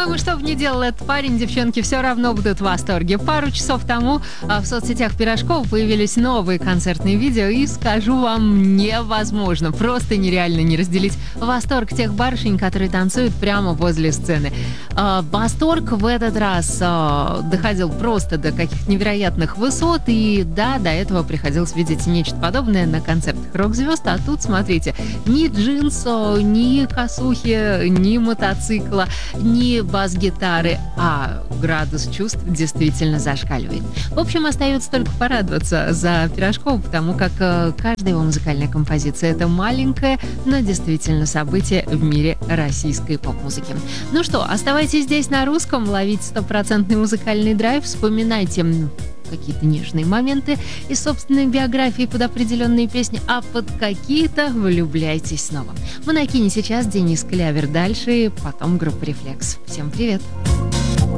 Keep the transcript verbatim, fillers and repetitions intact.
По-моему, что бы ни делал этот парень, девчонки все равно будут в восторге. Пару часов тому а, в соцсетях Пирожкова появились новые концертные видео, и скажу вам, невозможно, просто нереально не разделить восторг тех барышень, которые танцуют прямо возле сцены. А, восторг в этот раз а, доходил просто до каких-то невероятных высот, и да, до этого приходилось видеть нечто подобное на концертах рок-звезд, а тут, смотрите, ни джинсов, ни косухи, ни мотоцикла, ни бас-гитары, а градус чувств действительно зашкаливает. В общем, остается только порадоваться за Пирожкова, потому как каждая его музыкальная композиция — это маленькое, но действительно событие в мире российской поп-музыки. Ну что, оставайтесь здесь на русском, ловите стопроцентный музыкальный драйв, вспоминайте какие-то нежные моменты из собственной биографии под определенные песни, а под какие-то влюбляйтесь снова. В Монокине сейчас Денис Клявер, дальше, и потом группа «Рефлекс». Всем привет!